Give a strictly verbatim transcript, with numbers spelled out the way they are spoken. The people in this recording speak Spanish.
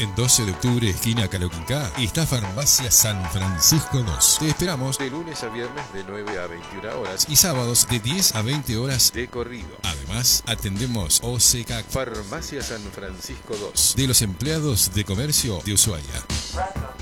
En doce de octubre, esquina Caloquincá, está Farmacia San Francisco dos. Te esperamos de lunes a viernes de nueve a veintiuna horas y sábados de diez a veinte horas de corrido. Además, atendemos O C C A C, Farmacia San Francisco dos, de los empleados de comercio de Ushuaia.